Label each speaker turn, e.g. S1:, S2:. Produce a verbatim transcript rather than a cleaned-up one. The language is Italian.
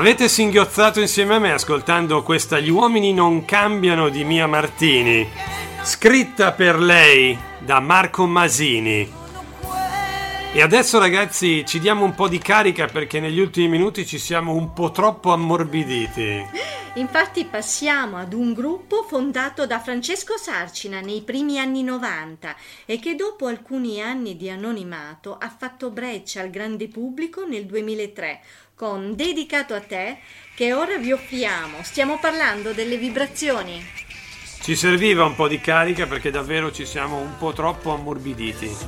S1: Avete singhiozzato insieme a me ascoltando questa Gli uomini non cambiano di Mia Martini, scritta per lei da Marco Masini. E adesso ragazzi ci diamo un po' di carica perché negli ultimi minuti ci siamo un po' troppo ammorbiditi.
S2: Infatti passiamo ad un gruppo fondato da Francesco Sarcina nei primi anni novanta e che dopo alcuni anni di anonimato ha fatto breccia al grande pubblico nel duemilatré con Dedicato a te, che ora vi offriamo. Stiamo parlando delle Vibrazioni.
S1: Ci serviva un po' di carica perché davvero ci siamo un po' troppo ammorbiditi.